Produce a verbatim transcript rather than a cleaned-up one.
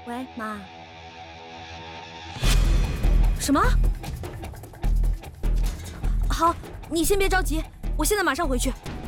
喂，妈。什么？好，你先别着急，我现在马上回去。